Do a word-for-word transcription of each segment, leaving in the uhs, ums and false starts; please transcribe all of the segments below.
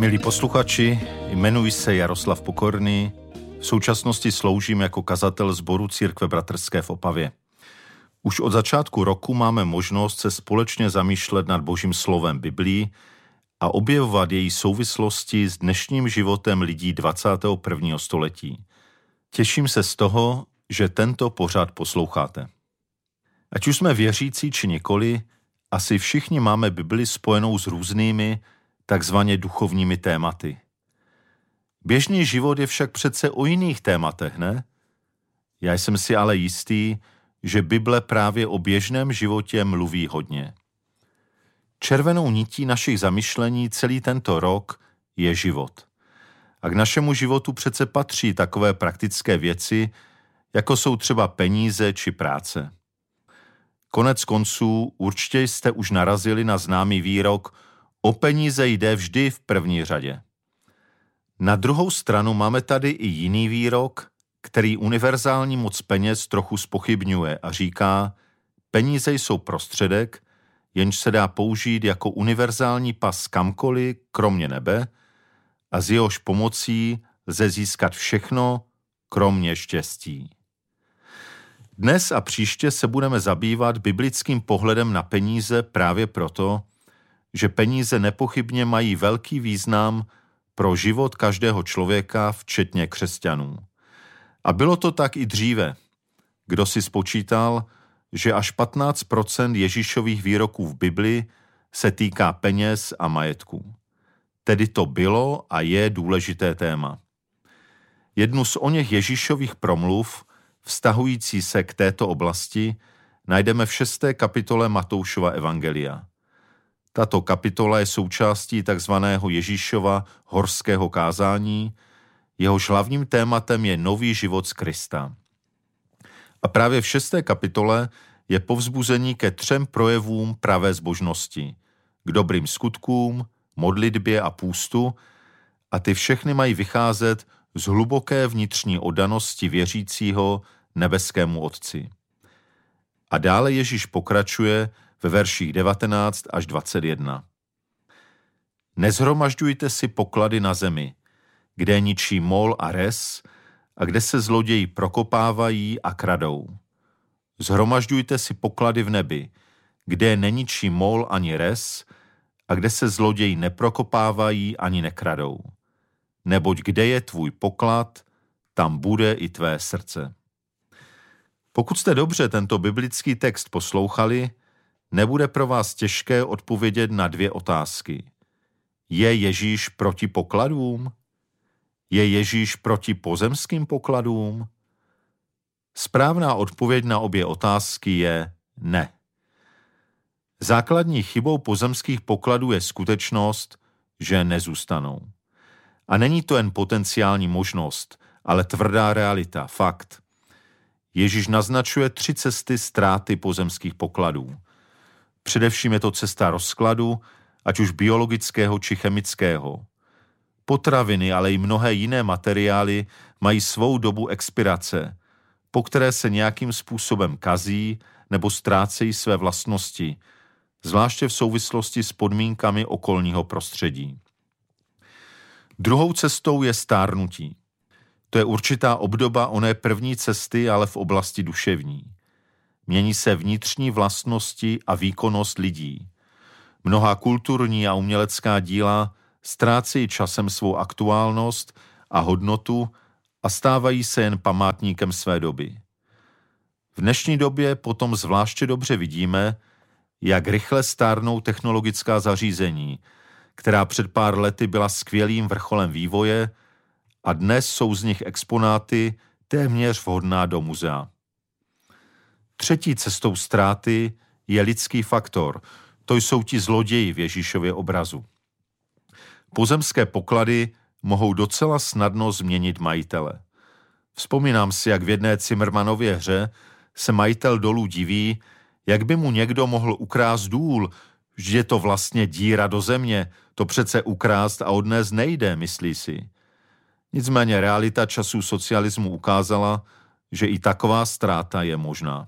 Milí posluchači, jmenuji se Jaroslav Pokorný, v současnosti sloužím jako kazatel sboru Církve bratrské v Opavě. Už od začátku roku máme možnost se společně zamýšlet nad Božím slovem Biblii a objevovat její souvislosti s dnešním životem lidí dvacátého prvního století. Těším se z toho, že tento pořad posloucháte. Ať už jsme věřící či nikoli, asi všichni máme Bibli spojenou s různými, takzvaně duchovními tématy. Běžný život je však přece o jiných tématech, ne? Já jsem si ale jistý, že Bible právě o běžném životě mluví hodně. Červenou nití našich zamyšlení celý tento rok je život. A k našemu životu přece patří takové praktické věci, jako jsou třeba peníze či práce. Konec konců určitě jste už narazili na známý výrok: o peníze jde vždy v první řadě. Na druhou stranu máme tady i jiný výrok, který univerzální moc peněz trochu zpochybňuje a říká: peníze jsou prostředek, jenž se dá použít jako univerzální pas kamkoliv, kromě nebe, a s jehož pomocí lze získat všechno, kromě štěstí. Dnes a příště se budeme zabývat biblickým pohledem na peníze právě proto, že peníze nepochybně mají velký význam pro život každého člověka, včetně křesťanů. A bylo to tak i dříve. Kdo si spočítal, že až patnáct procent Ježíšových výroků v Bibli se týká peněz a majetku. Tedy to bylo a je důležité téma. Jednu z oněch Ježíšových promluv, vztahující se k této oblasti, najdeme v šesté kapitole Matoušova evangelia. Tato kapitola je součástí takzvaného Ježíšova horského kázání, jehož hlavním tématem je nový život z Krista. A právě v šesté kapitole je povzbuzení ke třem projevům pravé zbožnosti, k dobrým skutkům, modlitbě a půstu, a ty všechny mají vycházet z hluboké vnitřní oddanosti věřícího nebeskému Otci. A dále Ježíš pokračuje ve verších devatenáct až dvacet jedna. Nezhromažďujte si poklady na zemi, kde ničí mol a res a kde se zloději prokopávají a kradou. Zhromažďujte si poklady v nebi, kde neničí mol ani res a kde se zloději neprokopávají ani nekradou. Neboť kde je tvůj poklad, tam bude i tvé srdce. Pokud jste dobře tento biblický text poslouchali, nebude pro vás těžké odpovědět na dvě otázky. Je Ježíš proti pokladům? Je Ježíš proti pozemským pokladům? Správná odpověď na obě otázky je ne. Základní chybou pozemských pokladů je skutečnost, že nezůstanou. A není to jen potenciální možnost, ale tvrdá realita, fakt. Ježíš naznačuje tři cesty ztráty pozemských pokladů. Především je to cesta rozkladu, ať už biologického či chemického. Potraviny, ale i mnohé jiné materiály mají svou dobu expirace, po které se nějakým způsobem kazí nebo ztrácejí své vlastnosti, zvláště v souvislosti s podmínkami okolního prostředí. Druhou cestou je stárnutí. To je určitá obdoba oné první cesty, ale v oblasti duševní. Mění se vnitřní vlastnosti a výkonnost lidí. Mnohá kulturní a umělecká díla ztrácejí časem svou aktuálnost a hodnotu a stávají se jen památníkem své doby. V dnešní době potom zvláště dobře vidíme, jak rychle stárnou technologická zařízení, která před pár lety byla skvělým vrcholem vývoje a dnes jsou z nich exponáty téměř vhodná do muzea. Třetí cestou ztráty je lidský faktor, to jsou ti zloději v Ježíšově obrazu. Pozemské poklady mohou docela snadno změnit majitele. Vzpomínám si, jak v jedné Cimrmanově hře se majitel dolů diví, jak by mu někdo mohl ukrást důl, že je to vlastně díra do země, to přece ukrást a odnést nejde, myslí si. Nicméně realita časů socialismu ukázala, že i taková ztráta je možná.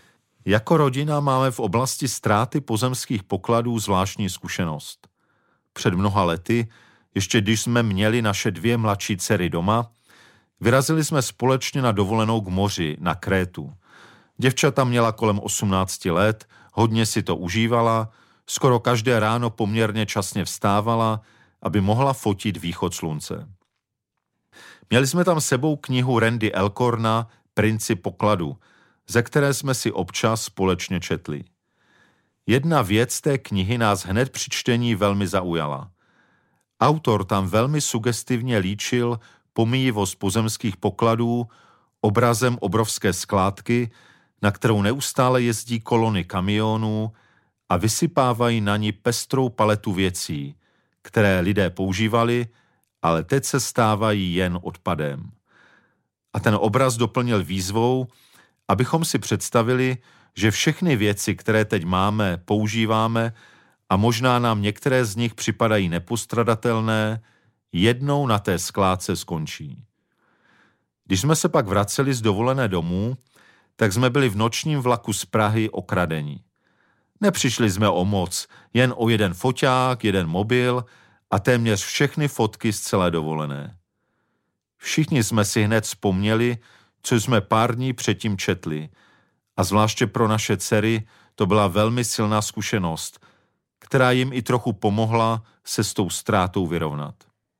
Jako rodina máme v oblasti ztráty pozemských pokladů zvláštní zkušenost. před mnoha lety, ještě když jsme měli naše dvě mladší dcery doma, vyrazili jsme společně na dovolenou k moři, na Krétu. Děvčata měla kolem osmnácti let, hodně si to užívala, skoro každé ráno poměrně časně vstávala, aby mohla fotit východ slunce. Měli jsme tam sebou knihu Randy Alcorna Princi pokladu, ze které jsme si občas společně četli. Jedna věc té knihy nás hned při čtení velmi zaujala. Autor tam velmi sugestivně líčil pomíjivost pozemských pokladů obrazem obrovské skládky, na kterou neustále jezdí kolony kamionů a vysypávají na ní pestrou paletu věcí, které lidé používali, ale teď se stávají jen odpadem. A ten obraz doplnil výzvou, abychom si představili, že všechny věci, které teď máme, používáme a možná nám některé z nich připadají nepostradatelné, jednou na té skládce skončí. Když jsme se pak vraceli z dovolené domů, tak jsme byli v nočním vlaku z Prahy okradeni. Nepřišli jsme o moc, jen o jeden foťák, jeden mobil a téměř všechny fotky z celé dovolené. Všichni jsme si hned vzpomněli, co jsme pár dní předtím četli, a zvláště pro naše dcery to byla velmi silná zkušenost, která jim i trochu pomohla se s tou ztrátou vyrovnat.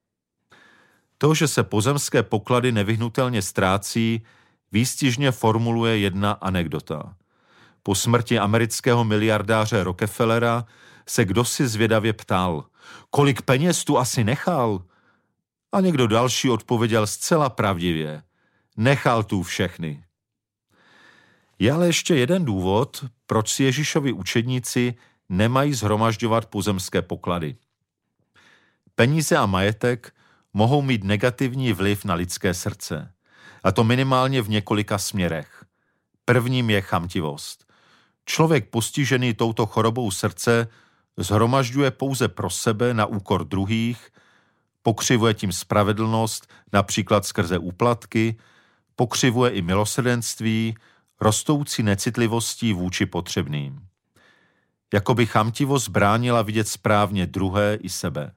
To, že se pozemské poklady nevyhnutelně ztrácí, výstižně formuluje jedna anekdota. Po smrti amerického miliardáře Rockefellera se kdosi zvědavě ptal, kolik peněz tu asi nechal? A někdo další odpověděl zcela pravdivě, nechal tu všechny. Je ale ještě jeden důvod, proč si Ježíšovi učedníci nemají shromažďovat pozemské poklady. Peníze a majetek mohou mít negativní vliv na lidské srdce. A to minimálně v několika směrech. Prvním je chamtivost. Člověk postižený touto chorobou srdce shromažďuje pouze pro sebe na úkor druhých, pokřivuje tím spravedlnost, například skrze úplatky, pokřivuje i milosrdenství, rostoucí necitlivostí vůči potřebným. Jakoby chamtivost bránila vidět správně druhé i sebe.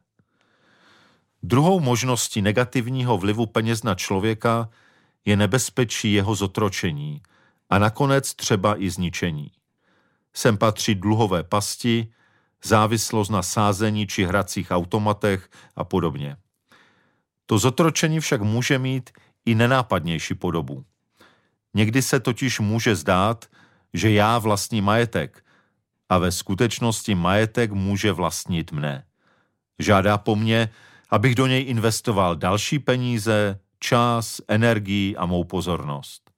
Druhou možností negativního vlivu peněz na člověka je nebezpečí jeho zotročení a nakonec třeba i zničení. Sem patří dluhové pasti, závislost na sázení či hracích automatech a podobně. To zotročení však může mít i nenápadnější podobu. Někdy se totiž může zdát, že já vlastním majetek a ve skutečnosti majetek může vlastnit mne. Žádá po mně, abych do něj investoval další peníze, čas, energii a mou pozornost.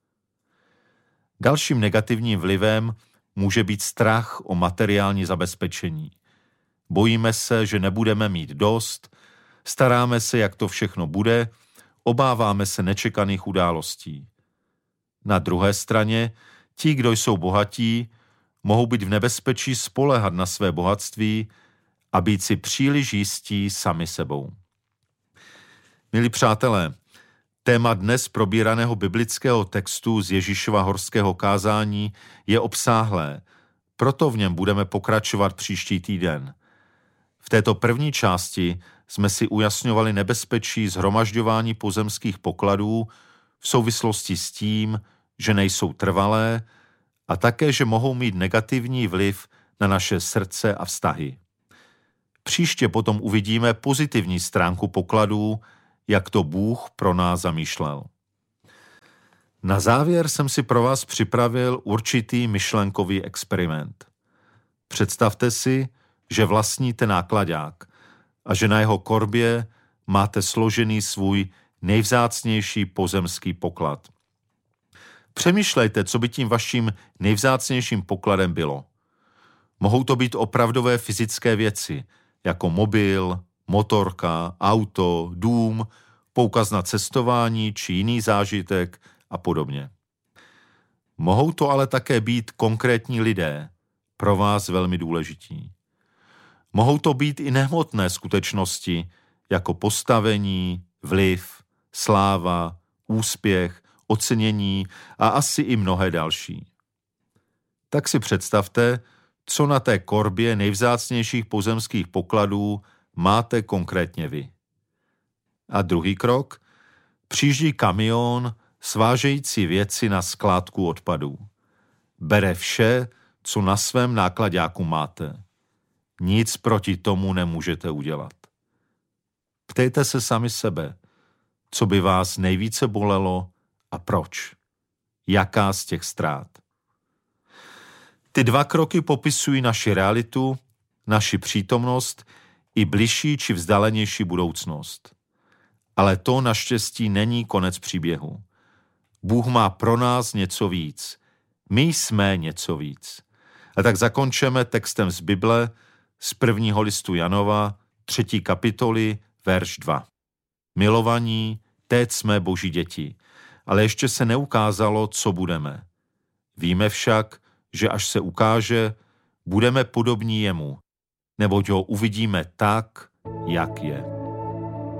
Dalším negativním vlivem může být strach o materiální zabezpečení. Bojíme se, že nebudeme mít dost, staráme se, jak to všechno bude, obáváme se nečekaných událostí. Na druhé straně, ti, kdo jsou bohatí, mohou být v nebezpečí spoléhat na své bohatství a být si příliš jistí sami sebou. Milí přátelé, téma dnes probíraného biblického textu z Ježíšova horského kázání je obsáhlé, proto v něm budeme pokračovat příští týden. V této první části jsme si ujasňovali nebezpečí shromažďování pozemských pokladů v souvislosti s tím, že nejsou trvalé a také, že mohou mít negativní vliv na naše srdce a vztahy. Příště potom uvidíme pozitivní stránku pokladů, jak to Bůh pro nás zamýšlel. Na závěr jsem si pro vás připravil určitý myšlenkový experiment. Představte si, že vlastníte náklaďák a že na jeho korbě máte složený svůj nejvzácnější pozemský poklad. Přemýšlejte, co by tím vaším nejvzácnějším pokladem bylo. Mohou to být opravdové fyzické věci, jako mobil, motorka, auto, dům, poukaz na cestování či jiný zážitek a podobně. Mohou to ale také být konkrétní lidé, pro vás velmi důležití. Mohou to být i nehmotné skutečnosti, jako postavení, vliv, sláva, úspěch, ocenění a asi i mnohé další. Tak si představte, co na té korbě nejvzácnějších pozemských pokladů máte konkrétně vy. A druhý krok, přijíždí kamion svážející věci na skládku odpadů. Bere vše, co na svém náklaďáku máte. Nic proti tomu nemůžete udělat. Ptejte se sami sebe, co by vás nejvíce bolelo a proč. Jaká z těch ztrát? Ty dva kroky popisují naši realitu, naši přítomnost i bližší či vzdálenější budoucnost. Ale to naštěstí není konec příběhu. Bůh má pro nás něco víc. My jsme něco víc. A tak zakončeme textem z Bible z prvního listu Janova, třetí kapitoly, verš dva. Milovaní, teď jsme Boží děti, ale ještě se neukázalo, co budeme. Víme však, že až se ukáže, budeme podobní jemu, neboť ho uvidíme tak, jak je.